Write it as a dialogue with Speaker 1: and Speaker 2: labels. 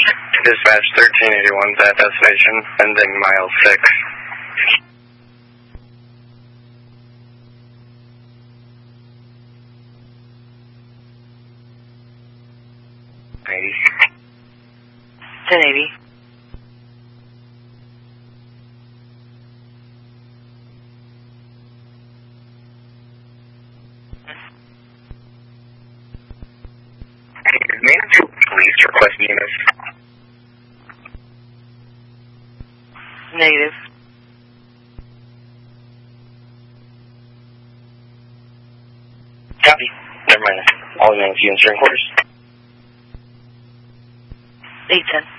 Speaker 1: Dispatch 1381's at destination, ending mile 6. $1080.
Speaker 2: 1080.
Speaker 1: Mansfield Police request units.
Speaker 2: Negative.
Speaker 1: Copy. Never mind. All units, units are in quarters.
Speaker 2: 810.